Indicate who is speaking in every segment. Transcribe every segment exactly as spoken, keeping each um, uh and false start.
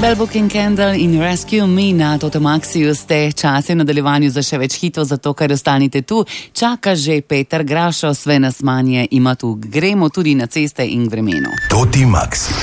Speaker 1: Bell Book and Candle in Rescue Me na Totomaxiju ste. Čas je v nadaljevanju za še več hitov, zato ker ostanite tu. Čaka že Peter Grašo, sve nas manje ima tu. Gremo tudi na ceste in vremenu.
Speaker 2: Totimaxi.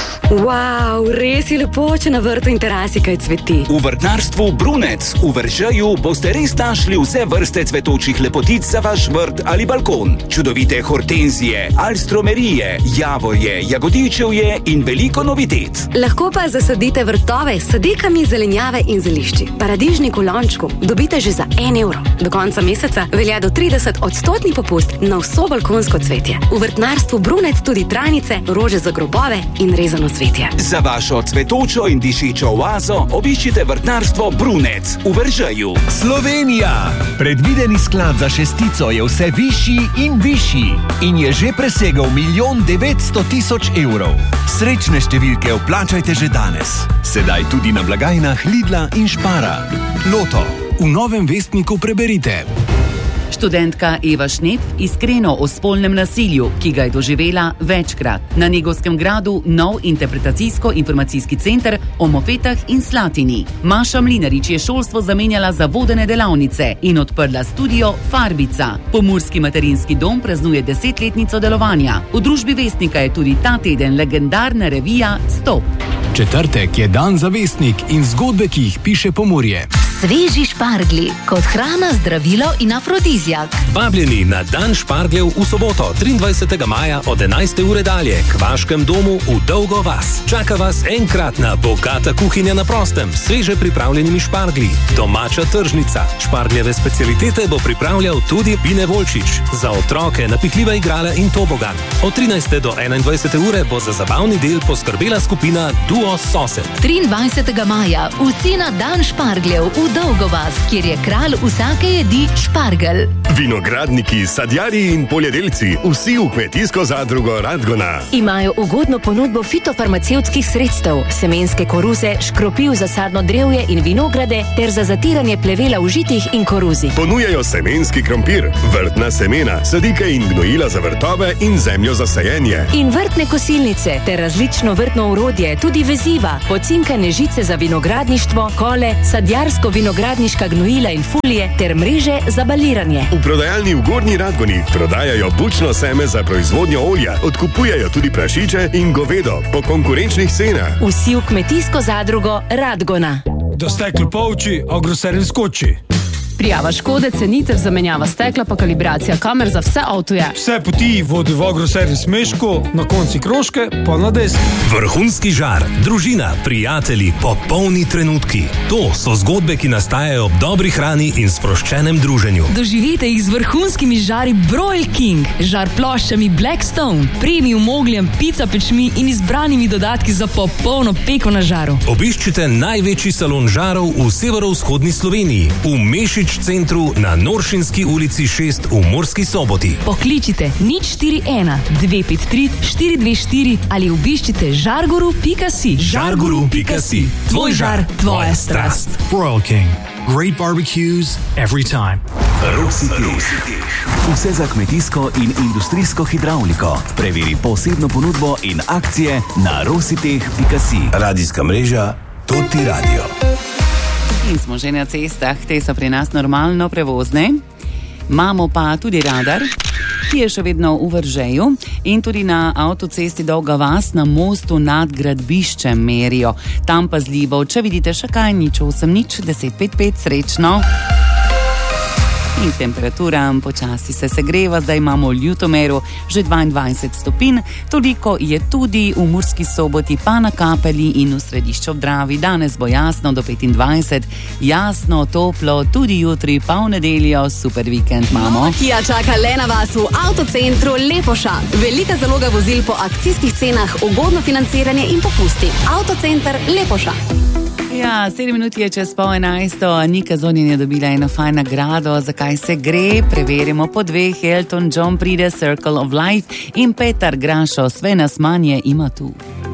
Speaker 3: Wow, res je lepo, če na vrtu in terasi kaj cveti.
Speaker 4: V vrtnarstvu Brunec v Veržeju boste res našli vse vrste cvetočih lepotic za vaš vrt ali balkon. Čudovite hortenzije, alstromerije, javorje, jagodičevje in veliko novitet.
Speaker 3: Lahko pa zasadite vrtove s sadikami zelenjave in zelišči. Paradižnik v lončku dobite že za en evro. Do konca meseca velja do trideset odstotni popust na vso balkonsko cvetje. V vrtnarstvu Brunec tudi trajnice, rože za grobove in rezano cvetje.
Speaker 4: Za vašo cvetočo in dišečo oazo obiščite vrtnarstvo Brunec v Veržeju.
Speaker 2: Slovenija! Predvideni sklad za šestico je vse višji in višji in je že presegel milijon devetsto tisoč evrov. Srečne številke vplačajte že danes. Sedaj tudi na blagajnah Lidla in Špara. Loto. V Novem vestniku preberite.
Speaker 1: Študentka Eva Šnep iskreno o spolnem nasilju, ki ga je doživela večkrat. Na Negovskem gradu nov interpretacijsko-informacijski center o mofetah in Slatini. Maša Mlinarič je šolstvo zamenjala za vodene delavnice in odprla studio Farbica. Pomurski materinski dom praznuje desetletnico delovanja. V družbi Vestnika je tudi ta teden legendarna revija Stop.
Speaker 5: Četrtek je dan za Vestnik in zgodbe, ki jih piše Pomurje.
Speaker 6: Sveži šparglji, kot hrana, zdravilo in afrodizijak.
Speaker 7: Vabljeni na dan špargljev v soboto, triindvajsetega maja od enajste ure dalje, k Vaškem domu v Dolgo vas. Čaka vas enkratna bogata kuhinja na prostem, sveže pripravljenimi šparglji, domača tržnica. Špargljeve specialitete bo pripravljal tudi Bine Volčič. Za otroke napihljiva igrala in tobogan. Od trinajste do enaindvajsete ure bo za zabavni del poskrbela skupina Duo Sosed.
Speaker 6: triindvajsetega maja vsi na dan špargljev v Dolgo vas, kjer je kralj vsake jedi špargelj.
Speaker 8: Vinogradniki, sadjarji in poljedelci, vsi v kmetijsko zadrugo Radgona.
Speaker 3: Imajo ugodno ponudbo fitofarmacevtskih sredstev, semenske koruze, škropiv za sadno drevje in vinograde ter za zatiranje plevela v žitih in koruzi.
Speaker 8: Ponujajo semenski krompir, vrtna semena, sadike in gnojila za vrtove in zemljo za sajenje.
Speaker 3: In vrtne kosilnice ter različno vrtno orodje, tudi veziva, pocinkane žice za vinogradništvo, kole, sadjarsko vinogradniška gnojila in fulije ter mreže za baliranje.
Speaker 8: V prodajalni v Gornji Radgoni prodajajo bučno seme za proizvodnjo olja, odkupujajo tudi prašiče in govedo po konkurenčnih cenah.
Speaker 3: Vsi v kmetijsko zadrugo Radgona.
Speaker 5: Da steklo polči, agroservis skoči.
Speaker 9: Prijava škode, cenitev, zamenjava stekla pa kalibracija kamer za vse avtoje.
Speaker 5: Vse poti vodi v agroservis Meško, na konci Kroške pa na desni.
Speaker 7: Vrhunski žar, družina, prijatelji, popolni trenutki. To so zgodbe, ki nastajajo ob dobri hrani in sproščenem druženju.
Speaker 9: Doživite jih z vrhunskimi žari Broil King, žar ploščami Blackstone, premium ogljem, pica pečmi in izbranimi dodatki za popolno peko na žaru.
Speaker 7: Obiščite največji salon žarov v severovzhodni Sloveniji, v Mešič centru na Noršinski ulici šest v Murski Soboti.
Speaker 9: Pokličite nič štiri ena dve pet tri štiri dve štiri ali obiščite žarguru pika si.
Speaker 7: žarguru pika si. Tvoj žar, tvoja strast.
Speaker 5: Broil King. Great barbecues every time.
Speaker 2: Rositeh. Vse za kmetijsko in industrijsko hidravliko. Preveri posebno ponudbo in akcije na rositeh pika si. Radijska mreža Toti Radio.
Speaker 1: In smo že na cestah, te so pri nas normalno prevozne. Imamo pa tudi radar, ki je še vedno v Veržeju in tudi na avtocesti Dolga vas na mostu nad gradbiščem merijo. Tam pazljivo, če vidite še kaj, nič osem nič deset pet pet, srečno. In temperatura počasi se segreva, zdaj imamo v Ljutomeru že dvaindvajset stopinj, toliko je tudi v Murski Soboti, pa na Kapeli in v Središču ob Dravi. Danes bo jasno do petindvajset, jasno, toplo, tudi jutri, pa v nedeljo, super vikend imamo.
Speaker 3: Kia čaka le na vas v avtocentru Lepoša. Velika zaloga vozil po akcijskih cenah, ugodno financiranje in popusti. Avtocenter Lepoša.
Speaker 1: Ja, sedem minut je čez pol enajsto, Nika Zonin je dobila eno fajn nagrado. Zakaj se gre? Preverimo po dveh. Elton John pride, Circle of Life in Peter Grašo, sve nas manje ima tu.